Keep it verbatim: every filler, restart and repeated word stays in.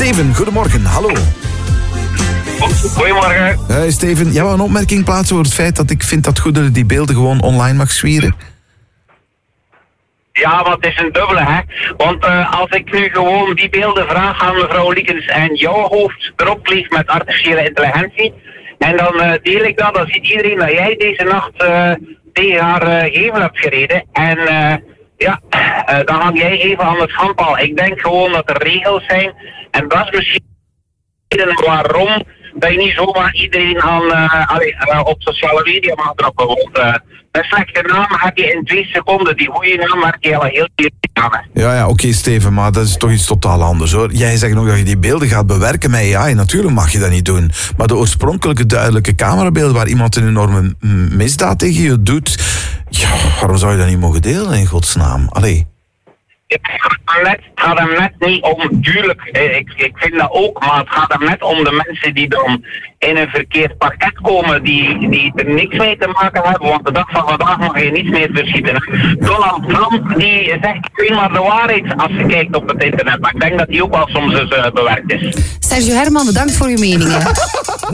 Steven, goedemorgen, hallo. Goedemorgen. Hey Steven, jij wou een opmerking plaatsen over het feit dat ik vind dat Goederen die beelden gewoon online mag zwieren? Ja, maar het is een dubbele, hè. Want uh, als ik nu gewoon die beelden vraag aan mevrouw Liekens en jouw hoofd erop kleef met artificiële intelligentie, en dan uh, deel ik dat, dan ziet iedereen dat jij deze nacht uh, tegen haar uh, gevel hebt gereden. En uh, ja, uh, dan hang jij even aan het schandpaal. Ik denk gewoon dat er regels zijn. En dat is misschien waarom dat je niet zomaar iedereen aan, uh, allee, uh, op sociale media mag droppen. Want uh, een slechte naam heb je in twee seconden. Die goede naam heb je al heel veel aan. Ja, ja, oké okay, Steven, maar dat is toch iets totaal anders hoor. Jij zegt nog dat je die beelden gaat bewerken met A I. Natuurlijk mag je dat niet doen. Maar de oorspronkelijke duidelijke camerabeelden waar iemand een enorme misdaad tegen je doet, ja, waarom zou je dat niet mogen delen in godsnaam? Allee. Het gaat hem net niet om, tuurlijk, ik, ik vind dat ook, maar het gaat hem net om de mensen die dan in een verkeerd parket komen, die, die er niks mee te maken hebben, want de dag van vandaag mag je niets meer verschieten. Donald Trump, die zegt alleen maar de waarheid als je kijkt op het internet, maar ik denk dat die ook wel soms eens uh, bewerkt is. Sergio Herman, bedankt voor uw meningen.